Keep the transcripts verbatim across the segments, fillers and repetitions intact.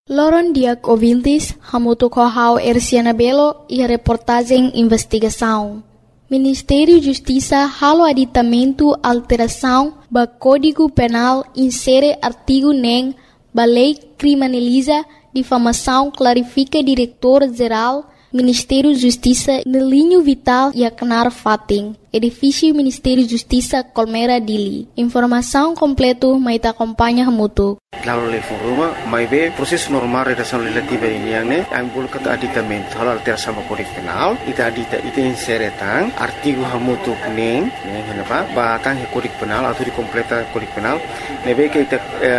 Loron diak ouvintes, hamuto kohau Erciana Belo e a reportagem investigação. Ministério Justiça halo aditamento alteração ba Código Penal insere artigo nem ba lei criminaliza difamação clarifica diretor-geral Ministério Justiça no linho vital e Aknar Fating, edifício Ministério Justiça Colmeira Dili. Informação completa mai ta acompanha hamuto. Lalu le foruma mai be proses normal redação legislativa ini yang ne ang bol kata aditamento hal alteração sama Kode Penal ita adita ita insere tang artigo hamutu neng neng henapa ba tang Kode Penal atau di completa Kode Penal nebe ke ita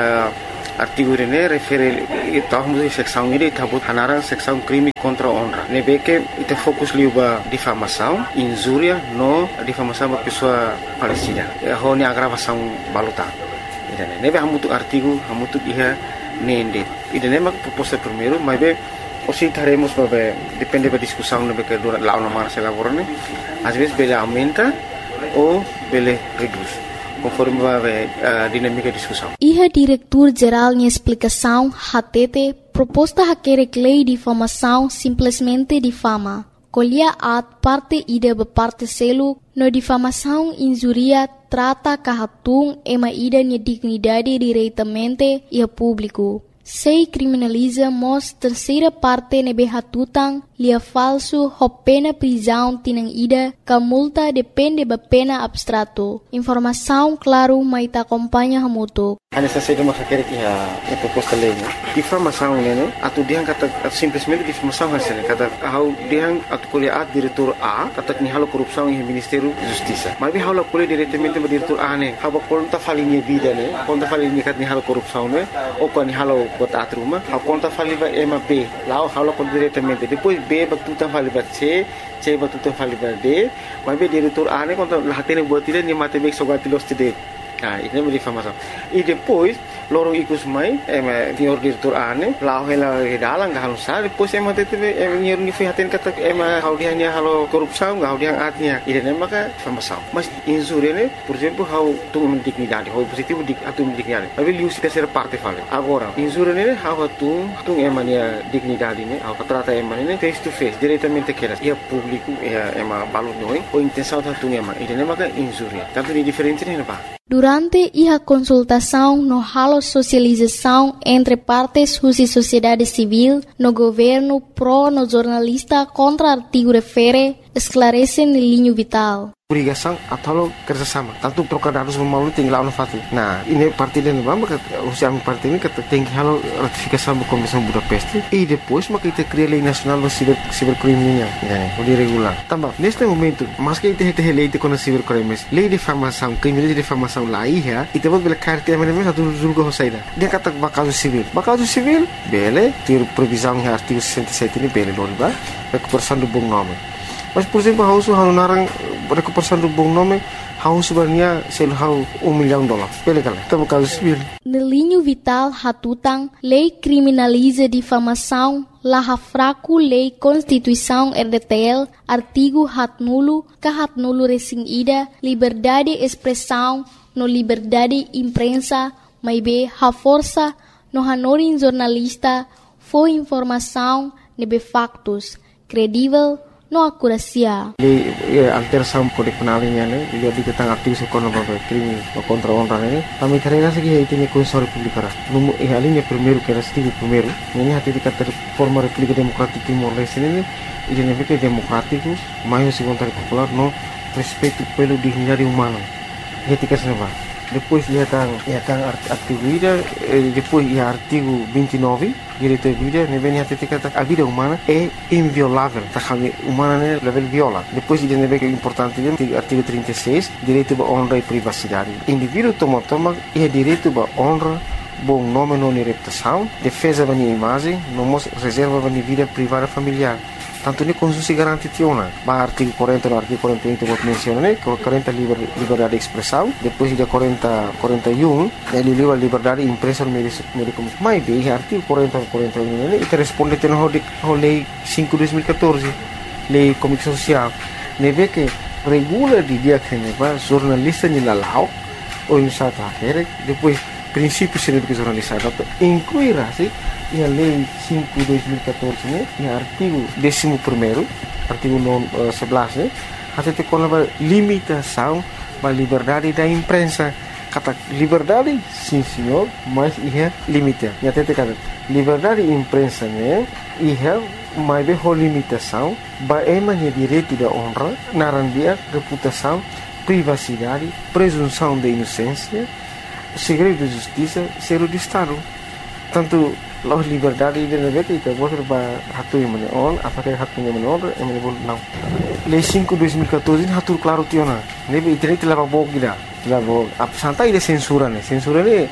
artigo ini refere tahun itu seksão ini tabut hanaran seksão crime contra honra. Nebe que ita fokus liuba difamação, injúria no difamação ba pessoa falecida. Ho ni agravação baluta. Ida nebe hamutu artigo hamutu iha nende. Ida nema proposta primeiro, mas be osi taremos ba depende ba discussão nebe que dura lá na mana se lavorane. Às vezes bele aumenta ou bele reduz. Conforme vai a dinâmica de discussão. Iha diretor-geral em explicação, hatete, proposta hakerek lei difamação simplesmente difama. Colhia at parte ida be parte selo, no difamação injuria trata kahatung ema ida ni dignidade diretamente e a público. Sei criminaliza mos terceira parte nebe hatutang lia falso ho pena prisão tinang ida ka multa depende ba pena abstrato. Informação claro mai ta acompanha hamuto. A necessidade de uma querer que a proposta lei, difamação né, atu diang kata simplesmente difamação hasilnya kata hau diang atu kuliah diretor A kata ni halo korupsão em Ministério Justiça. Mas bi halo kuliah diretamente ba diretor A ne, hau konta falinha vida ne, konta falinha kat ni halo korupsão ne, ou kan ni halo bota atruma, hau konta faliba ema B, lá halo kon diretamente. Depois B batuta faliba C, C batuta faliba D, mas bi diretor A ne konta lahatene buat tidak ni matematik sogatilos tidak. Ah, ini é difamação. E depois, loro ikus mai, é senhor diretor ane, lá ela redalang gak halusar, depois é mate teve é nyer ni fihaten kata é hau dia ni halo korupsão, hau dia atnya. Ide nem maka difamação. Mas injúria né, por exemplo, hau tung dignidade, hau positivo dik atum dignidade. Mas liu se terceira parte fala. Agora, injúria né, hau tung tung é mania dignidade né, hau trata é mania face to face, diretamente que e público é é ma balu noi, ou intenção da tung é ma. Ide nem maka injúria. Tanto ni diferente né, ba. Durante a consultação no halo socialização entre partes e sociedade civil, no governo pro no jornalista contra artigo refere, esclarece no linho vital. Obrigação atau kerjasama. Tanto trocar dados melalui tinggal no fati. Nah, ini parti dan bamba usia parti ini kata tinggi halo ratifikasi do Convenção Budapest e depois maka kita cria lei nacional do ciber cibercrime-nya, ya, di regular. Tambah, neste momento, mas que kita lei de contra cibercrimes, lei de difamação, crime de difamação lá ia, e depois bela carta mana mana satu julga hosaida. Dia kata bakal civil. Bakal civil, bele, ter previsão em artigo sessenta e sete ini bele dor ba, recuperação do bom nome. Mas por exemplo, hau su hau narang recuperação do bom nome, hau sebenarnya sel hau um milhão de dólares. Bele kala, tá bakal civil. No linho vital hatutang, lei criminaliza difamação, laha fraco lei Constituição R D T L, artigo hat nulo, ka hat nulo resing ida, liberdade expressão, no liberdade imprensa, mai be ha força, no hanorin jornalista, foi informação, nebe factos, credível, no acuracia. Lei alteração Kode Penal ini ne, dia diketang aktif sekono ba crime contra honra ne. Kami terena segi itu ni Constituição Republicana. Numu eh alinha primeiro que era artigo primeiro. Ini hati dikata forma República Democrática Timor-Leste ne, ele ne que democrático, mais se vontade popular no respeito pelo dignidade humana. Etika senava. Depois dia tang ia tang artigo ida, depois ia artigo vinte e nove, direito à vida, ne vem hati dikata a vida humana é inviolável. Tá kami humana ne level viola. Depois dia ne vem que é importante dia artigo trinta e seis, direito à honra e privacidade. Indivíduo toma toma é direito à honra, bom nome não reputação, defesa da minha imagem, não reserva da minha vida privada familiar. Tanto ni konstitusi garanti tiona, ba artigo quarenta no artigo quarenta e um que menciona né, quarenta liber, liberdade de expressão, depois de quarenta, quarenta e um, ele livre liberdade de imprensa no meio de comunicação. Mas bem, artigo quarenta, quarenta e um, né, e responde a lei cinco de dois mil e quatorze, lei de comunicação social, né, vê que regula de dia que ne ba jornalista ni lalau, ou em sata akhir, depois princípios de jornalismo, incluirá se a lei cinco de dois mil e catorze, né, no artigo décimo primeiro, artigo sebelas, né, até tem uma limitação da liberdade da imprensa. Kata liberdade, sim senhor, mas ia limita. E até tem kata liberdade da imprensa, né, ia mais bem a limitação, ba emanya direito da honra, narandia, reputação, privacidade, presunção de inocência, segredo de justiça, ser de Estado. Tanto a liberdade de negara itu boleh hatu yang mana on, apakah hatu yang mana on, yang mana boleh não. Lei cinco de dois mil e catorze hatu claro tiona. Nebe internet leva bog gida, leva santai de censura ne, censura ne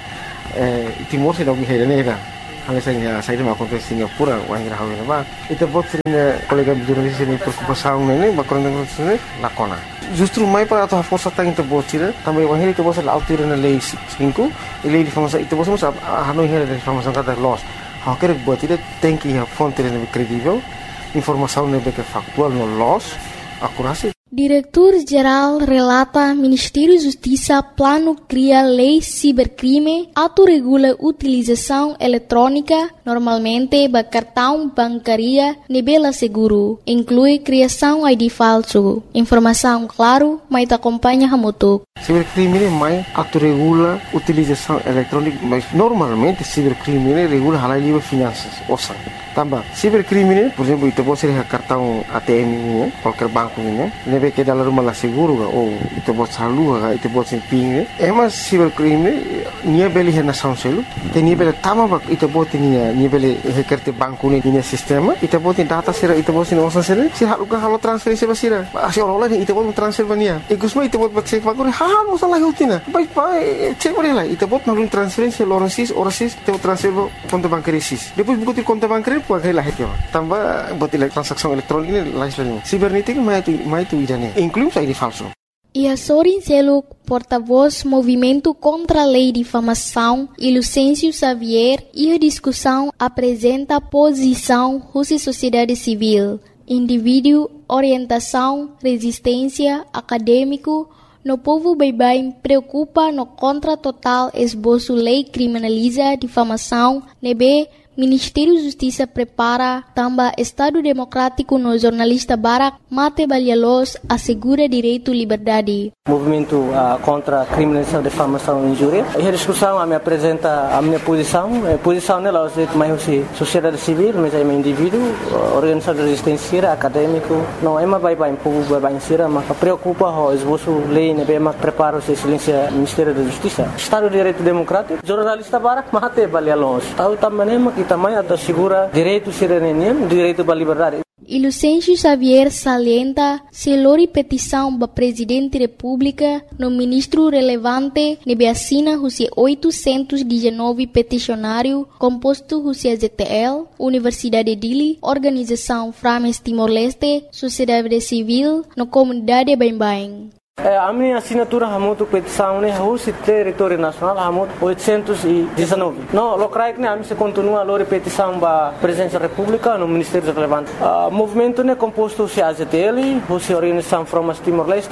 Timor se dog hera ne da. Hanya saya saya dah makan di Singapura, orang yang hawi nama. Itu buat sini kolega jurnalis ini perkupasan ini, bakal dengan sini lakona. Justru mai para atau força tang itu buat sini, tambah orang itu buat laut tirana lei cinco, lei di famosa itu buat semua hanu hera di famosa kata loss. Haker buat itu tem que a fonte lebih kredibel, informação lebih factual no loss, akurasi. Diretor-Geral relata Ministério Justiça plano cria lei cibercrime, autorregula utilização eletrônica, normalmente ba cartão bancaria nebela seguro, inclui criação I D falso. Informação claro, mas acompanha hamutuk. Cibercrime mais autorregula utilização eletrônica, mas normalmente cibercrime regula halal livre finanças, ouça. Tambah, cibercrime, por exemplo, itu pode ser cartão A T M ini, qualquer banco ini, nebe que dalam rumah lah seguro, ou itu pode salu, itu pode ser ping. Emas cibercrime, nia beli hena sound selu, te nia beli tama bak, itu pode nia nia beli hekerte banku ni nia sistema, itu pode data sera, itu pode nia osan sera, si halu kan halu transfer sera sera, asi orang lain itu pode transfer bania. Ikusma itu pode cek banku, ha ha, osan lagi utina, baik baik, cek boleh lah, itu pode nalun transferensi orang sis, orang sis, itu transfer konto bancaria sis. Depois buku konto bancaria Pakai lah itu, tambah buat transaksi elektronik ini lain lain. Sibernetik mai itu mai itu idane, inclui I D falso. Ia Sorin Seluk, porta-voz Movimento contra a Lei de Difamação, e Lucêncio Xavier, e a discussão apresenta posição Rússia Sociedade Civil, indivíduo, orientação, resistência, acadêmico. No povo bem-bem preocupa no contra total esboço lei criminaliza difamação, nebe Ministério da Justiça prepara também Estado Democrático no jornalista Barak Mate Balialos assegura direito e liberdade. Movimento uh, contra a criminalização, difamação e injúria. E a discussão a me apresenta a minha posição. A posição nela é mais sociedade civil, mas é um indivíduo, organização de resistência, acadêmico. Não é mais bem-bem, povo bem-bem, mas preocupa o esboço lei, né, bem, mas prepara o silêncio Ministério da Justiça. Estado de Direito Democrático, jornalista Barak Mate Balialos. Tahu também que também assegura direito cidadania, direito à liberdade. E Lucêncio Xavier salienta se lori petição para Presidente da República no ministro relevante nebe assina os oitocentos e dezenove peticionário composto os Z T L, Universidade de Dili, Organização Frames Timor-Leste, Sociedade Civil, no comunidade bem-bem. A minha assinatura é muito petição, né? O território nacional é muito oitocentos e dezenove. Não, o creio que a minha continua a petição para a Presidência da República no Ministério relevante. O movimento é composto de A Z T L, a Organização Frames Timor-Leste,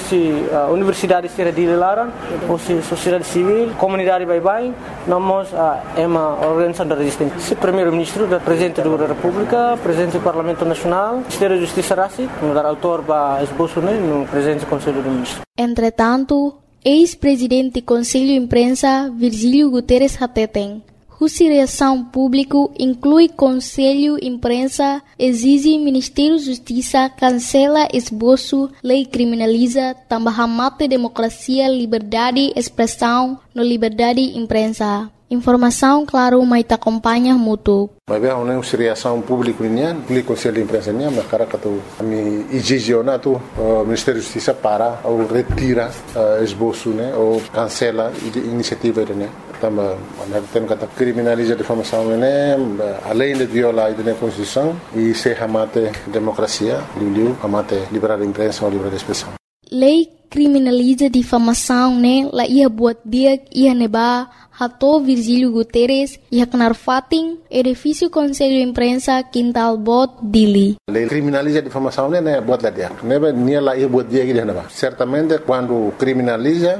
a Universidade de Dili Laran, a Sociedade Civil, Comunidade Bye-Bye, nós é uma organização da resistência. O Primeiro-Ministro, o Presidente da República, o Presidente do Parlamento Nacional, o Ministério da Justiça Rassi, o autor para esboço no Presidente do Conselho do Entretanto, ex-presidente do Conselho de Imprensa, Virgílio Guterres Hateten, cuja reação pública inclui Conselho de Imprensa, exige Ministério da Justiça cancela esboço, lei criminaliza, também mata democracia, liberdade, expressão, no liberdade de imprensa. Informação, claro, mas acompanha muito. Mas bem, uma reação pública nian, peli Conselho de Imprensa nian, mas cara que tu, ami exigiona tu, Ministério da Justiça para ou retira esboço, né, ou cancela iniciativa né. Também, nós temos que criminalizar a difamação, né, além de violar a Constituição e se amate democracia, liu amate liberdade de imprensa ou liberdade de expressão. Lei criminaliza difamação, né? La ia buat dia ia neba hato Virgílio Guterres ia kenar fating edifício Conselho de Imprensa Quintal Bot Dili. Lei criminaliza difamação, né? Buat lá dia. Neba nia la ia buat dia que neba. Certamente quando criminaliza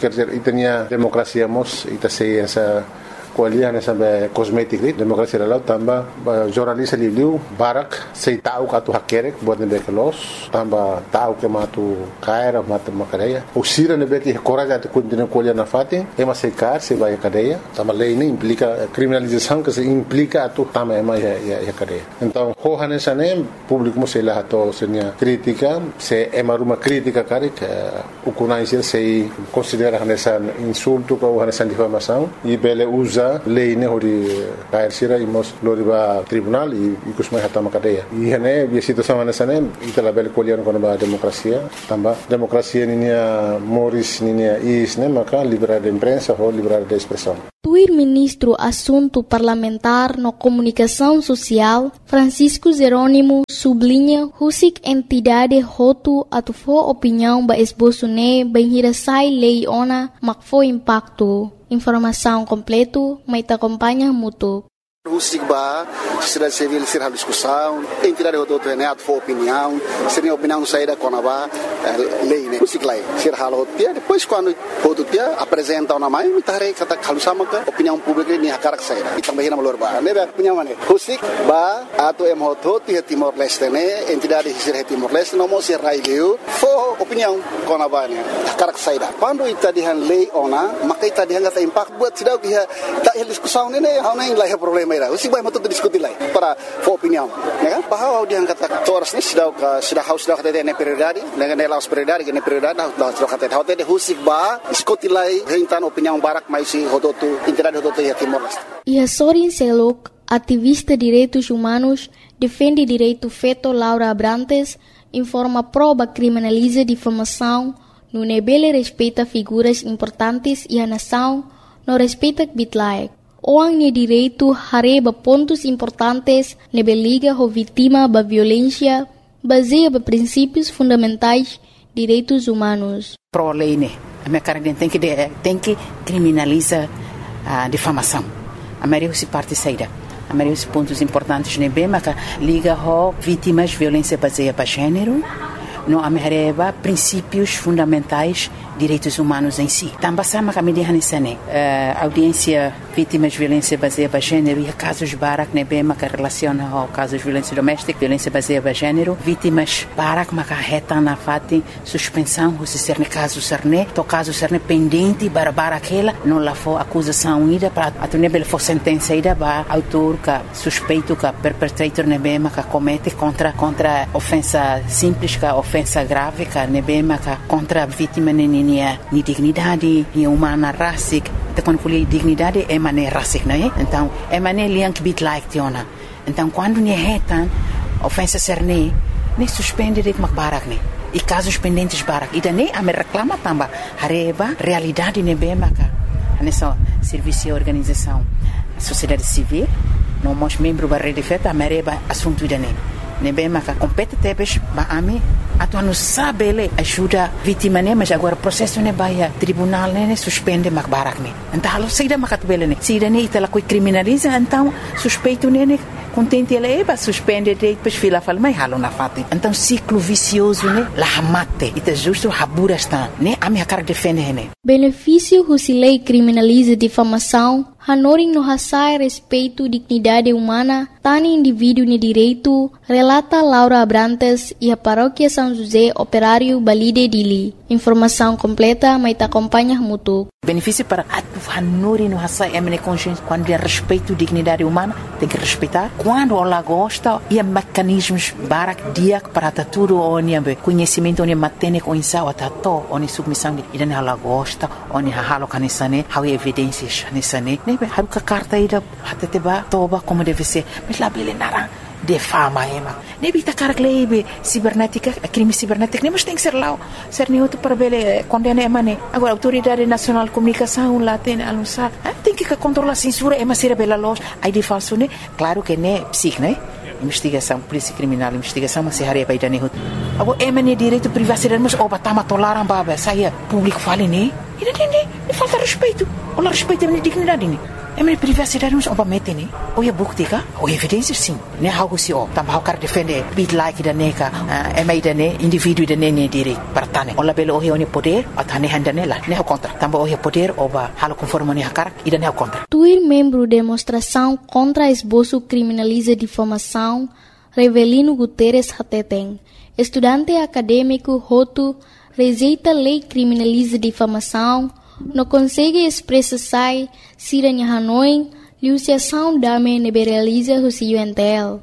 quer dizer, itania demokrasia mos, ita sei essa kualiah sampai kosmetik ni demokrasi lalau tambah jurnalis liu barak sei tahu katu hakerek buat nebe kelos tambah tahu ke matu kaira matu makadeia usira nebe que coragem de continuar kualiah na fati é mas sei car sei vai cadeia tambah lei ini implica criminalização que se implica atu tambah ema ya ya cadeia então hohan esane público mo sei lah atau senia crítica se ema rumah crítica karek ukunai sei considera hanesan insulto ko hanesan difamação e bele usa lei ne hori kair sira imos loriba tribunal e ikus mai hatama cadeia e hene bi situação nesane itala bel kolian kono ba demokrasia tamba demokrasia ninia moris ninia is ne maka liberdade de imprensa ou liberdade de expressão. Tuir ministro Assunto Parlamentar no Comunicação Social, Francisco Jerônimo, sublinha husik entidade hotu atu fo opinião ba esboço ne benhirasai lei ona mak fo impacto. Informação completo, mas te acompanha muito. Husik ba, sociedade civil ser a discussão, entidade do outro né, for opinião, seria opinião saída com a ba lei né, husik lá, ser halo dia, depois quando outro dia apresenta uma mãe, me tarei kata kalusama ka opinião pública ni hakarak saída, e também na malor ba, né, opinião né, husik ba, ato em hoto ti Timor Leste né, entidade ser Timor Leste não mo ser raileu, for opinião com a ba né, hakarak saída. Quando ita dihan lei ona, maka ita dihan kata impact buat sidau dia tak diskusão né, hau nem lah problema. Usi vai matuk diskuti lai para for opinião, né? Bahwa dia kata toras ni sudah sudah haus sudah kata ne prioridade, dengan ne laus prioridade, ne prioridade dah sudah kata hotel de husik ba diskuti lai rentan opinião barak mais si hodotu entidade hodotu ya Timor Leste. E Sorin Selok, ativista de direitos humanos, defende direito feito Laura Abrantes, informa proba criminaliza difamação, no nebele respeita figuras importantes e a nação não respeita bitlaek. Orang ni direito hareba pontos importantes nebe liga ho vítima ba violência baseia ba princípios fundamentais direitos humanos. Pro lei né, a minha cara tem que tem que criminaliza a difamação. A maioria se parte saída. A maioria dos pontos importantes nebe maka liga ho vítimas violência baseia ba gênero. No amereba princípios fundamentais direitos humanos em si. Também sama kami dihanisane uh, audiência vítimas de violência baseada em gênero e casos barak nebe maka relaciona ao casos de violência doméstica, violência baseada em gênero, vítimas barak maka reta na fati suspensão se ser ne caso serne, to caso serne pendente para aquela não lá for acusação ida para a nebe for sentença ida ba autor ka suspeito ka perpetrator nebe maka comete contra contra ofensa simples ka ofensa grave ka nebe maka contra vítima nini ni dignidade, ni humana rasik, te quando fui dignidade é mané rasik, não é? Então é mané liank bit like tiona. Então quando ni retan ofensa serne, ni suspende de makbarak ni. E casos pendentes barak. E daí a me reclama tamba hareba realidade ne bem maka. Nessa serviço e organização, sociedade civil, não mos membro da rede feta a mereba assunto daí. Ne bem maka competentes ba ami atuan não sabe ele ajuda vítima né mas agora processo ne baia tribunal né suspende makbarak né então alo saída makatbele né saída né itala coi criminaliza então suspeito né contente ele é suspende depois fila fala mas halo na fati então ciclo vicioso né la mate ita justo habura está né a minha cara defende né benefício se lei criminaliza difamação hanoring no hasai respeito dignidade humana tani indivíduo ne direito relata Laura Abrantes e a paróquia São José Operário Balide Dili. Informação completa, mas te acompanha muito. Benefício para a hanuri no hasai emene consciência quando é respeito dignidade humana tem que respeitar quando ela gosta e mecanismos barak dia para tudo onde conhecimento onde matene com insa o tato onde submissão e daí ela gosta onde halo kanisane how evidências kanisane nebe haruka carta ida hateteba toba como deve ser mas lá bele nara defama ema nebe ta cara lebe cibernética crime cibernético mas tem que ser lá ser neutro para bele condena emane agora autoridade nacional de comunicação lá tem anunciar tem que controlar a censura ema ser bela loja aí de falso né claro que né psique né investigação polícia criminal investigação mas se haria para idane hut agora emane direito privacidade mas oba tama tolaram baba saia público fale né e não tem nem falta respeito ou respeito a dignidade né É minha privacidade não é mete né. Ou é bukti ka? Ou evidência sim. Né algo se ó. Também o cara defende bit like da neka, é mais da né indivíduo da né diri partane. Ola belo o é poder, atane handa né lá. Né o contra. Também o é poder ou ba halo conforme né cara e da né o contra. Tuir membro demonstração contra esboço criminaliza difamação, Revelino Guterres Hateteng, estudante acadêmico Hotu, rejeita lei criminaliza difamação, não consegue expressar se a Hanoi, liuciação dame neberaliza o C U N T L.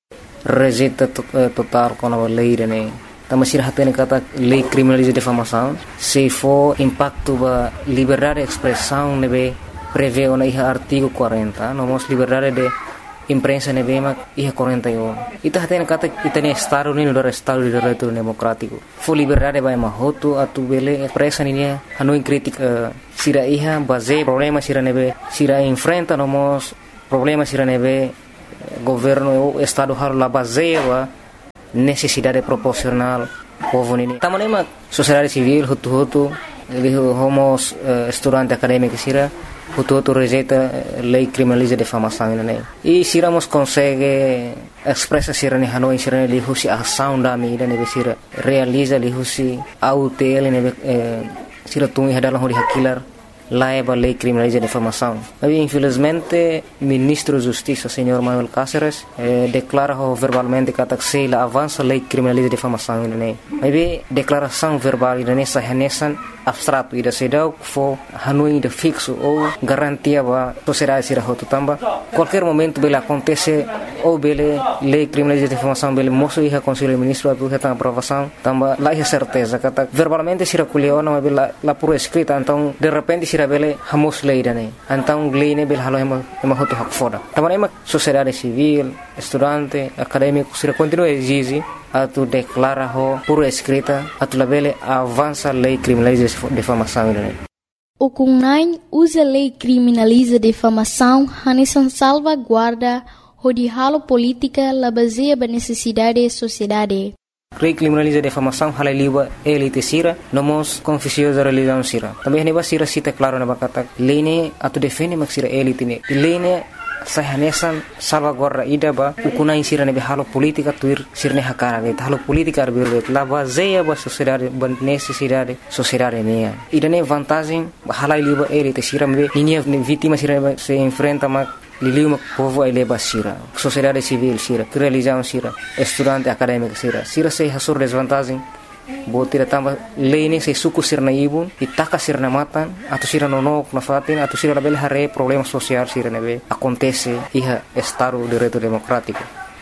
Rejeita total com a lei, né? Também se hatene kata lei criminaliza difamação, se for impacto ba liberdade de expressão, nebe prevê o na artigo quarenta, nomos liberdade de imprensa nebe mak iha quarenta e um. Ita hatene kata itane estado ni no estado de direito democrático. For liberdade ba mahoto atu bele expressa ni Hanoi crítica sira iha base problema sira nebe sira enfrenta nomos problema sira nebe governo o estado har la base ba necessidade proporcional povo nini. Tamanema sociedade civil hutu hutu lihu homos uh, estudante acadêmico sira hutu hutu rejeita lei criminaliza difamação nini. E sira mos consegue expressa sira ni Hanoi sira ni lihu si ação da mida nebe sira realiza lihu si autel nebe eh, sira tungi hadalah hori hakilar laiba lei criminaliza difamação. Mas infelizmente ministro da Justiça, senhor Manuel Cáceres, eh, declara verbalmente que se la avança lei criminaliza difamação ini. Mas declaração verbal ini sahanesan abstrato ida sedau fo Hanoi de fixo ou garantia ba sociedade sira hotu tamba qualquer momento bela acontece ou bele lei criminaliza difamação bele moço iha conselho ministro atu heta aprovação tamba lá é certeza kata verbalmente sira kuliona bela la por escrita então de repente sira bele hamos lei dane então lei ne bele halo ema ema hotu hak foda tamba ema sociedade civil estudante acadêmico sira continua exige atu declara ho por escrita atu labele avança lei criminaliza difamação ini. O Kunai usa lei criminaliza difamação hanesan salvaguarda o de halo política la baseia ba necessidade da sociedade. Lei criminaliza difamação hala liba elite sira nomos confusiosa religião sira. Também neba sira cita claro na bakata lei ne atu defende mak sira elite ne. Lei ne sahanesan salvaguarda ida ba ukunai sira nebe halo politika tuir sirne hakara ge halo politika arbirbe la baseia ba sociedade ba necessidade sociedade ne ida ne vantagem hala liba elite sira me ninia vítima sira se enfrenta ma liliu mak povo ai leba sira sociedade civil sira religião sira estudante acadêmico sira sira se hasur desvantagem botira tamba lei se suku sirna ibun itaka sirna matan atau sira nonok na fatin atau sira label hare problema social sira nebe acontece iha estado de direito democrático.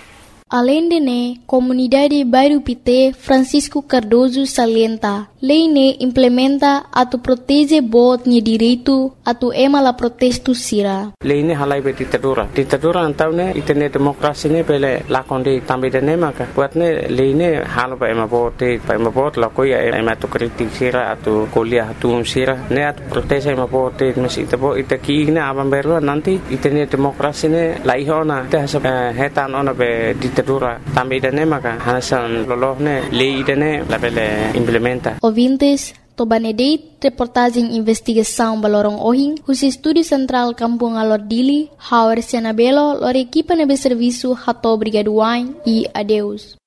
Além de ne, comunidade bairro Pité Francisco Cardoso salienta, lei ne implementa atu protege bot ni direito atu ema la protesto sira. Lei ne halai be ditadura. Ditadura antau ne itene demokrasi ne pele lakon di tambe de ne maka. Buat ne lei ne halo ba ema bot ba ema bot la koya ema tu kritik sira atu kuliah atu sira ne atu protege ema bot mes ita bo ita ki ne aban berlo nanti itene demokrasi ne lai hona ta hetan ona be ditadura tambe de ne maka hanasan loloh ne lei de ne la pele implementa. Ouvintes, Tobanedeit, reportagem investigação Balorong Ohing, os estúdio central Kampung Alordili, Hauer Senabelo, lor equipa nebe serviço Hato Brigaduain e adeus.